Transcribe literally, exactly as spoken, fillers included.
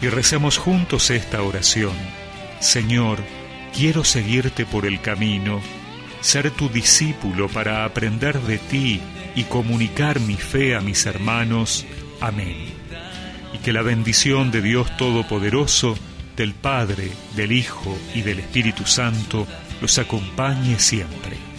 y recemos juntos esta oración. Señor, quiero seguirte por el camino, ser tu discípulo para aprender de ti y comunicar mi fe a mis hermanos. Amén. Y que la bendición de Dios Todopoderoso, del Padre, del Hijo y del Espíritu Santo los acompañe siempre.